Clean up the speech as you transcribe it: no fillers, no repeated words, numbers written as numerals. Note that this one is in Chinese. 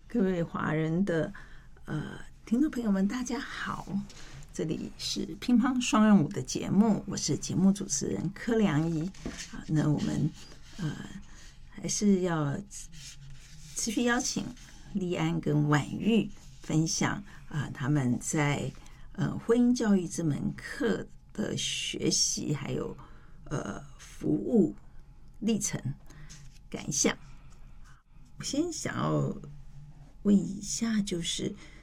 各位华人的听众朋友们，大家好，这里是乒乓双人舞的节目，我是节目主持人柯良仪。那我们还是要持续邀请立安跟婉玉分享他们在婚姻教育这门课的学习，还有服务历程感想。我先想要问一下，就是